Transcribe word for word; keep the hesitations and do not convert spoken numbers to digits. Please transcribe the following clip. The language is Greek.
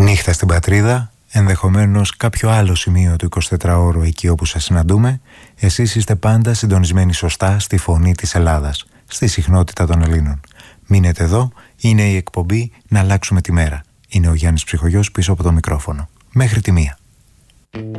Νύχτα στην πατρίδα, ενδεχομένως κάποιο άλλο σημείο του εικοσιτετράωρου εκεί όπου σας συναντούμε, εσείς είστε πάντα συντονισμένοι σωστά στη φωνή της Ελλάδας, στη συχνότητα των Ελλήνων. Μείνετε εδώ, είναι η εκπομπή «Να αλλάξουμε τη μέρα». Είναι ο Γιάννης Ψυχογιός πίσω από το μικρόφωνο. Μέχρι τη μία.